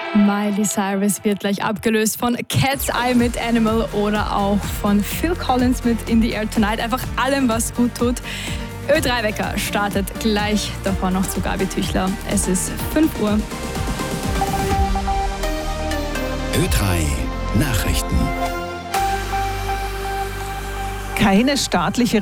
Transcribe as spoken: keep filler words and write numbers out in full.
Miley Cyrus wird gleich abgelöst von Cat's Eye mit Animal oder auch von Phil Collins mit In the Air Tonight. Einfach allem, was gut tut. Ö drei Wecker startet gleich, davor noch zu Gabi Tüchler. Es ist fünf Uhr. Ö drei Nachrichten. Keine staatliche